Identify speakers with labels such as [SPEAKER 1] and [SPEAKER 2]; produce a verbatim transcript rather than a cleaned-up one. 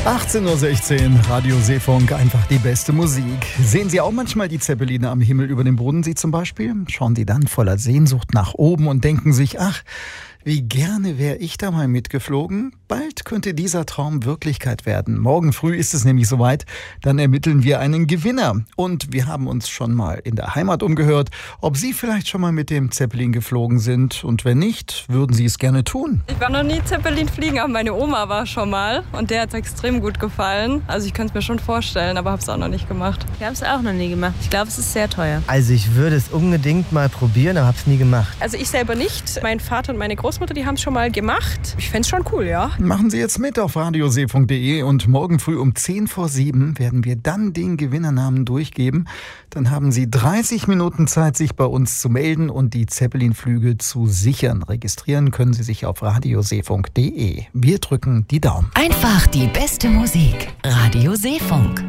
[SPEAKER 1] achtzehn Uhr sechzehn, Radio Seefunk, einfach die beste Musik. Sehen Sie auch manchmal die Zeppeline am Himmel über dem Bodensee zum Beispiel? Schauen Sie dann voller Sehnsucht nach oben und denken sich, ach, wie gerne wäre ich da mal mitgeflogen. Bald könnte dieser Traum Wirklichkeit werden. Morgen früh ist es nämlich soweit. Dann ermitteln wir einen Gewinner. Und wir haben uns schon mal in der Heimat umgehört, ob Sie vielleicht schon mal mit dem Zeppelin geflogen sind. Und wenn nicht, würden Sie es gerne tun.
[SPEAKER 2] Ich war noch nie Zeppelin fliegen, aber meine Oma war schon mal. Und der hat es extrem gut gefallen. Also ich könnte es mir schon vorstellen, aber habe es auch noch nicht gemacht.
[SPEAKER 3] Ich habe es auch noch nie gemacht. Ich glaube, es ist sehr teuer.
[SPEAKER 4] Also ich würde es unbedingt mal probieren, aber habe es nie gemacht.
[SPEAKER 5] Also ich selber nicht. Mein Vater und meine Großmutter, die haben es schon mal gemacht. Ich fände es schon cool, ja.
[SPEAKER 1] Machen Sie jetzt mit auf radioseefunk punkt de und morgen früh um zehn vor sieben werden wir dann den Gewinnernamen durchgeben. Dann haben Sie dreißig Minuten Zeit, sich bei uns zu melden und die Zeppelin-Flüge zu sichern. Registrieren können Sie sich auf radioseefunk punkt de. Wir drücken die Daumen.
[SPEAKER 6] Einfach die beste Musik. Radio Seefunk.